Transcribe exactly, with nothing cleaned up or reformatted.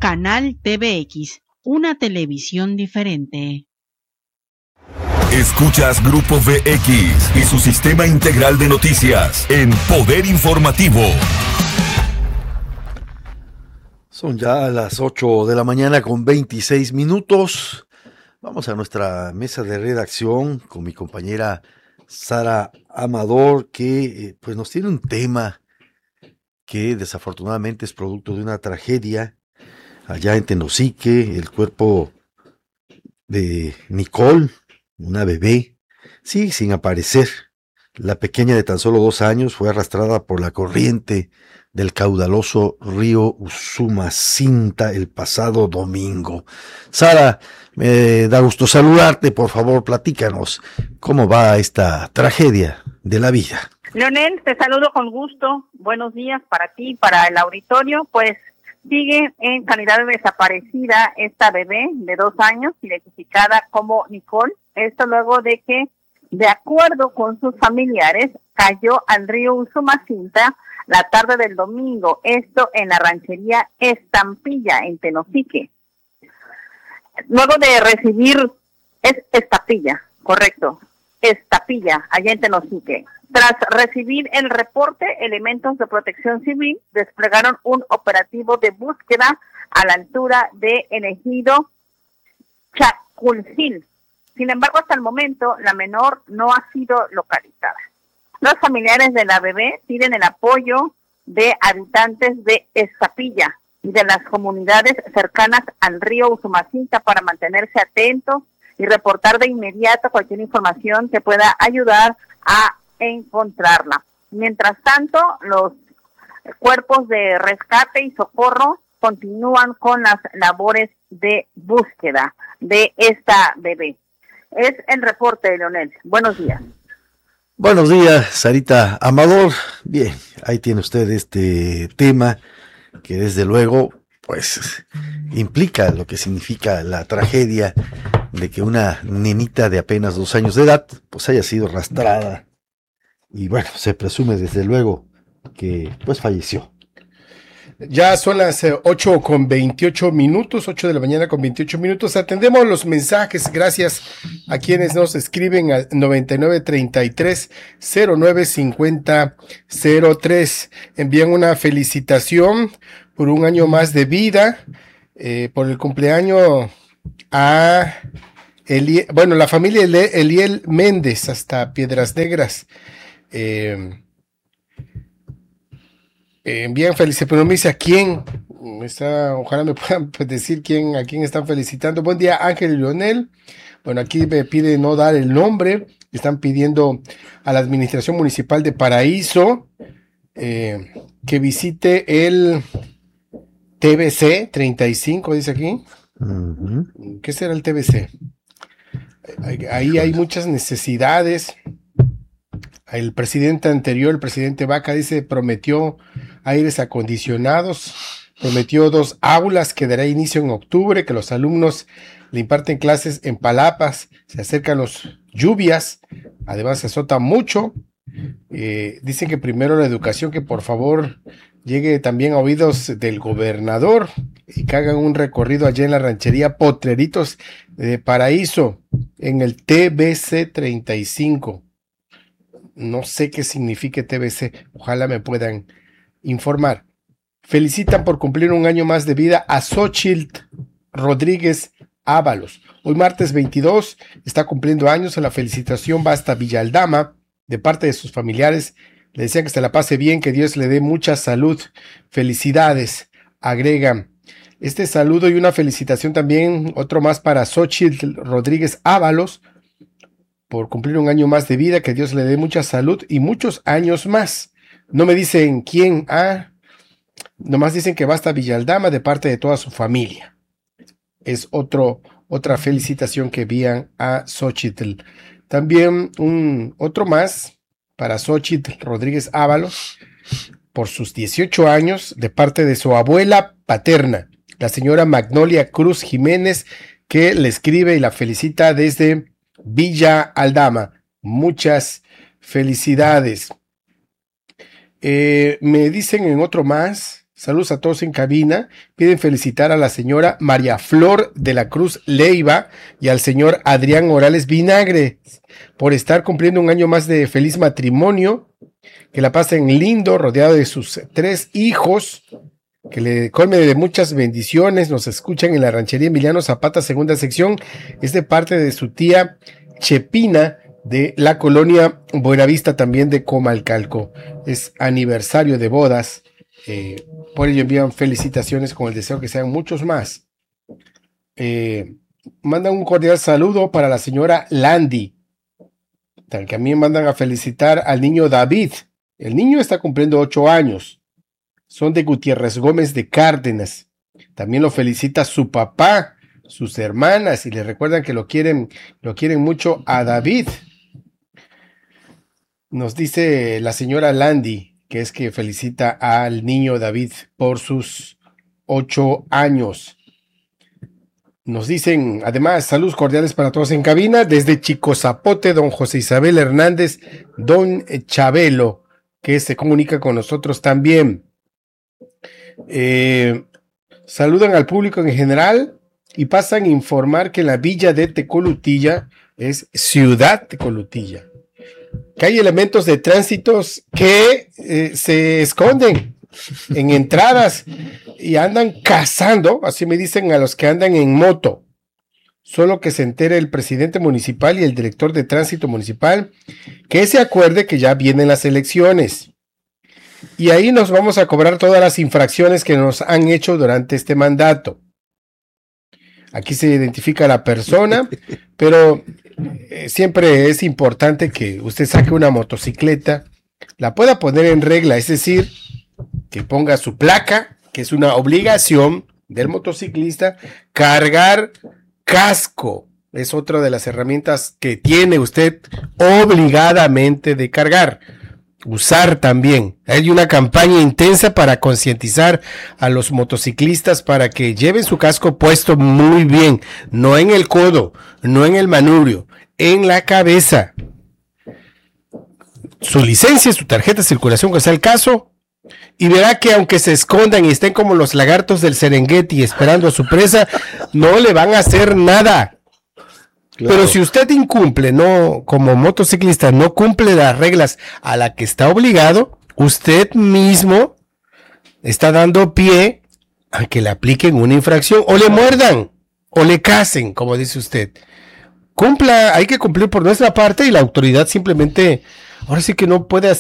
Canal T V X, una televisión diferente. Escuchas Grupo V X y su sistema integral de noticias en Poder Informativo. Son ya las ocho de la mañana con veintiséis minutos. Vamos a nuestra mesa de redacción con mi compañera Sara Amador, que pues nos tiene un tema que desafortunadamente es producto de una tragedia allá en Tenosique. El cuerpo de Nicole, una bebé, sí, sin aparecer. La pequeña de tan solo dos años fue arrastrada por la corriente del caudaloso río Usumacinta el pasado domingo. Sara, me da gusto saludarte. Por favor, platícanos cómo va esta tragedia de la vida. Leonel, te saludo con gusto. Buenos días para ti, para el auditorio. Pues sigue en calidad de desaparecida esta bebé de dos años, identificada como Nicole. Esto luego de que, de acuerdo con sus familiares, cayó al río Usumacinta la tarde del domingo, esto en la ranchería Estampilla, en Tenosique. Luego de recibir, es Estampilla, correcto, Estampilla, allá en Tenosique. Tras recibir el reporte, elementos de protección civil desplegaron un operativo de búsqueda a la altura de el ejido Chaculcil. Sin embargo, hasta el momento, la menor no ha sido localizada. Los familiares de la bebé piden el apoyo de habitantes de Estampilla y de las comunidades cercanas al río Usumacinta para mantenerse atentos y reportar de inmediato cualquier información que pueda ayudar a encontrarla. Mientras tanto, los cuerpos de rescate y socorro continúan con las labores de búsqueda de esta bebé. Es el reporte de Leonel. Buenos días. Buenos días, Sarita Amador. Bien, ahí tiene usted este tema que desde luego pues implica lo que significa la tragedia de que una nenita de apenas dos años de edad pues haya sido arrastrada y bueno, se presume desde luego que pues falleció. Ya son las eh, ocho con veintiocho minutos, ocho de la mañana con veintiocho minutos. Atendemos los mensajes, gracias a quienes nos escriben al noventa y nueve treinta y tres cero nueve cincuenta cero tres. Envían una felicitación por un año más de vida, eh, por el cumpleaños a Eli, bueno, la familia Eliel Méndez hasta Piedras Negras. Eh, Eh, envían felicidades, pero no me dice a quién. Está, ojalá me puedan pues, decir quién, a quién están felicitando. Buen día, Ángel y Leonel. Bueno, aquí me pide no dar el nombre. Están pidiendo a la Administración Municipal de Paraíso eh, que visite el T V C treinta y cinco, dice aquí. Uh-huh. ¿Qué será el T V C? Ahí hay muchas necesidades. El presidente anterior, el presidente Vaca, dice, prometió aires acondicionados, prometió dos aulas que dará inicio en octubre, que los alumnos le imparten clases en palapas, se acercan las lluvias, además se azota mucho. Eh, dicen que primero la educación, que por favor llegue también a oídos del gobernador y que hagan un recorrido allá en la ranchería Potreritos de Paraíso, en el T V C treinta y cinco. No sé qué significa T V C, ojalá me puedan informar. Felicitan por cumplir un año más de vida a Xochitl Rodríguez Ábalos. Hoy martes veintidós está cumpliendo años. La felicitación va hasta Villa Aldama de parte de sus familiares. Le desean que se la pase bien, que Dios le dé mucha salud. Felicidades, agregan. Este saludo y una felicitación también, otro más para Xochitl Rodríguez Ábalos, por cumplir un año más de vida, que Dios le dé mucha salud y muchos años más. No me dicen quién, ah, nomás dicen que va hasta Villaldama de parte de toda su familia. Es otro, otra felicitación que envían a Xochitl. También un otro más para Xochitl Rodríguez Ábalos, por sus dieciocho años, de parte de su abuela paterna, la señora Magnolia Cruz Jiménez, que le escribe y la felicita desde Villa Aldama. Muchas felicidades. Eh, me dicen en otro más, Saludos a todos en cabina. Piden felicitar a la señora María Flor de la Cruz Leiva y al señor Adrián Morales Vinagre por estar cumpliendo un año más de feliz matrimonio. Que la pasen lindo, rodeado de sus tres hijos. Que le colme de muchas bendiciones. Nos escuchan en la ranchería Emiliano Zapata, segunda sección. Es de parte de su tía Chepina, de la colonia Buenavista, también de Comalcalco. Es aniversario de bodas. Eh, por ello envían felicitaciones con el deseo que sean muchos más. Eh, mandan un cordial saludo para la señora Landy. También mandan a felicitar al niño David. El niño está cumpliendo ocho años. Son de Gutiérrez Gómez de Cárdenas. También lo felicita su papá, sus hermanas, y le recuerdan que lo quieren, lo quieren mucho a David. Nos dice la señora Landy que es que felicita al niño David por sus ocho años. Nos dicen, además, saludos cordiales para todos en cabina, desde Chico Zapote, don José Isabel Hernández, don Chabelo, que se comunica con nosotros también. Eh, saludan al público en general y pasan a informar que la villa de Tecolutilla es Ciudad Tecolutilla, que hay elementos de tránsitos que eh, se esconden en entradas y andan cazando, así me dicen, a los que andan en moto. Solo que se entere el presidente municipal y el director de tránsito municipal, que se acuerde que ya vienen las elecciones. Y ahí nos vamos a cobrar todas las infracciones que nos han hecho durante este mandato. Aquí se identifica a la persona, pero eh, siempre es importante que usted saque una motocicleta, la pueda poner en regla, es decir, que ponga su placa, que es una obligación del motociclista, cargar casco. Es otra de las herramientas que tiene usted obligadamente de cargar. Usar también. Hay una campaña intensa para concientizar a los motociclistas para que lleven su casco puesto muy bien, no en el codo, no en el manubrio, en la cabeza. Su licencia, su tarjeta de circulación, que sea el caso, y verá que aunque se escondan y estén como los lagartos del Serengeti esperando a su presa, no le van a hacer nada. Claro. Pero si usted incumple, no, como motociclista, no cumple las reglas a las que está obligado, usted mismo está dando pie a que le apliquen una infracción, o le muerdan, o le casen, como dice usted. Cumpla, hay que cumplir por nuestra parte y la autoridad simplemente, ahora sí que no puede hacer